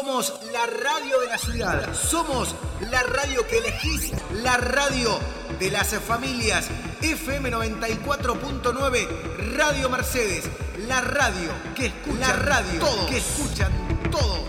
Somos la radio de la ciudad. Somos la radio que elegís, la radio de las familias. FM 94.9, Radio Mercedes. La radio que escucha, la radio todos, que escuchan todos.